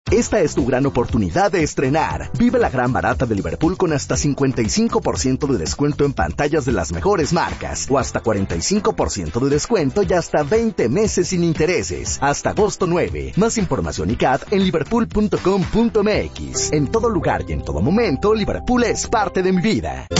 Esta es tu gran oportunidad de estrenar. Vive la gran barata de Liverpool con hasta 55% de descuento en pantallas de las mejores marcas o hasta 45% de descuento y hasta 20 meses sin intereses. Hasta agosto 9. Más información y CAT en liverpool.com.mx. En todo lugar y en todo momento, Liverpool es parte de mi vida.